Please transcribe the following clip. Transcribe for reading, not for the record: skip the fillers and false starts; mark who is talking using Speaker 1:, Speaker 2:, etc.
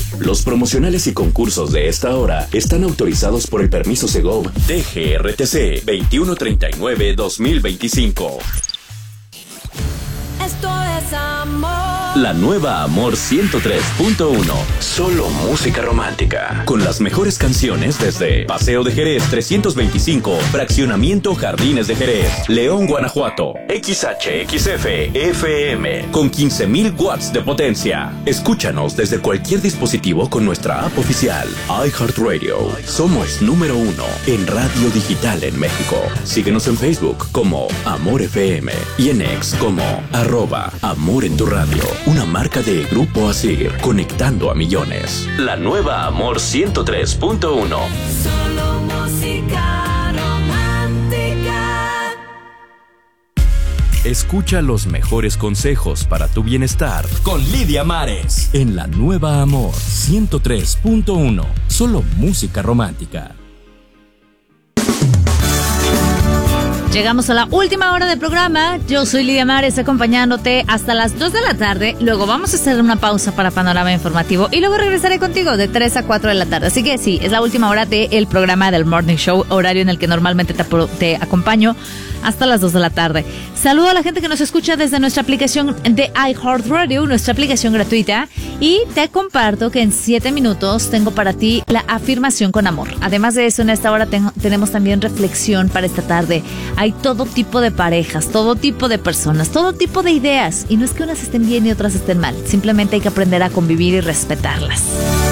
Speaker 1: Los promocionales y concursos de esta hora están autorizados por el permiso Segov DGRTC 2139-2025.
Speaker 2: Esto es amor.
Speaker 1: La nueva Amor 103.1. Solo música romántica. Con las mejores canciones desde Paseo de Jerez 325, Fraccionamiento Jardines de Jerez, León, Guanajuato. XHXF FM con 15,000 watts de potencia. Escúchanos desde cualquier dispositivo con nuestra app oficial iHeartRadio. Somos número 1 en radio digital en México. Síguenos en Facebook como Amor FM y en X como @Amor en tu radio. Una marca de Grupo Asir, conectando a millones. La nueva Amor 103.1.
Speaker 2: Solo música romántica.
Speaker 1: Escucha los mejores consejos para tu bienestar con Lidia Mares en la nueva Amor 103.1. Solo música romántica.
Speaker 3: Llegamos a la última hora del programa. Yo soy Lidia Mares, acompañándote hasta las 2 de la tarde. Luego vamos a hacer una pausa para Panorama Informativo y luego regresaré contigo de 3 a 4 de la tarde. Así que sí, es la última hora del programa del Morning Show, horario en el que normalmente te acompaño hasta las 2 de la tarde. Saludo a la gente que nos escucha desde nuestra aplicación de iHeartRadio, nuestra aplicación gratuita, y te comparto que en 7 minutos tengo para ti la afirmación con amor. Además de eso, en esta hora tenemos también reflexión para esta tarde. Hay todo tipo de parejas, todo tipo de personas, todo tipo de ideas, y no es que unas estén bien y otras estén mal, simplemente hay que aprender a convivir y respetarlas.